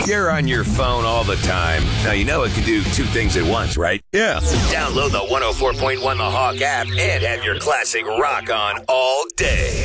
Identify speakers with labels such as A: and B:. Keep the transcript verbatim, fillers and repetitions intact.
A: You're on your phone all the time. Now, you know it can do two things at once, right? Yeah. Download the one oh four point one The Hawk app and have your classic rock on all day.